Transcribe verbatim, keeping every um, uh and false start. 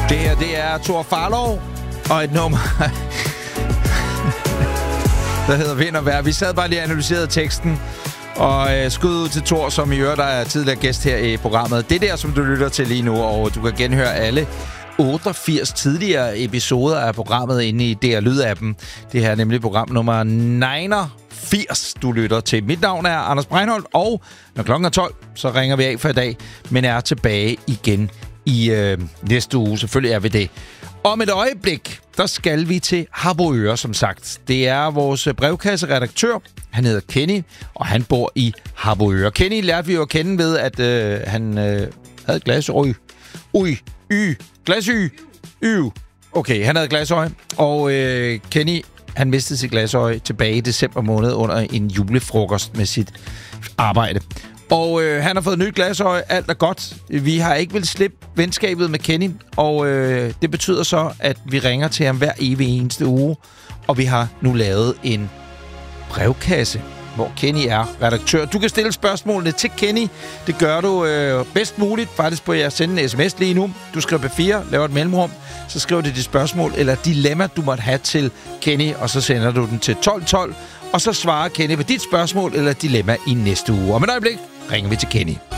Det her, det er Thor Farlov og et nummer, der hedder Vind og Vejr. Vi sad bare lige og analyserede teksten, og øh, skud ud til Thor, som i øvrigt er tidligere gæst her i programmet. Det der, som du lytter til lige nu, og du kan genhøre alle otteogfirs tidligere episoder af programmet inde i D R Lyd-appen. Det her er nemlig program nummer niogfirs, du lytter til. Mit navn er Anders Breinholt, og når klokken er tolv, så ringer vi af for i dag, men er tilbage igen i øh, næste uge. Selvfølgelig er vi det. Om et øjeblik, der skal vi til Harboøre, som sagt. Det er vores brevkasseredaktør. Han hedder Kenny, og han bor i Harboøre. Kenny lærte vi jo at kende ved, at øh, han øh, havde glasøje. Ui, y, glasøje, y. Okay, han havde glasøje. Og øh, Kenny, han mistede sit glasøje tilbage i december måned under en julefrokost med sit arbejde. Og øh, han har fået nyt glasøje. Alt er godt. Vi har ikke vil slippe venskabet med Kenny, og øh, det betyder så, at vi ringer til ham hver evig eneste uge. Og vi har nu lavet en brevkasse, hvor Kenny er redaktør. Du kan stille spørgsmålene til Kenny. Det gør du øh, bedst muligt. Faktisk på at sende en sms lige nu. Du skriver P fire, laver et mellemrum, så skriver du dit spørgsmål eller dilemma, du måtte have til Kenny, og så sender du den til tolv tolv. Og så svarer Kenny på dit spørgsmål eller dilemma i næste uge. Om et øjeblik ringer vi til Kenny.